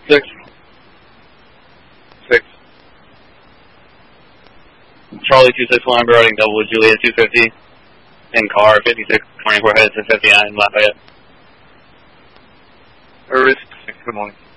6. 6. Charlie 26 riding double with Juliet 250. In car 56, 24 heads to 59 Lafayette. Risk 6, good morning.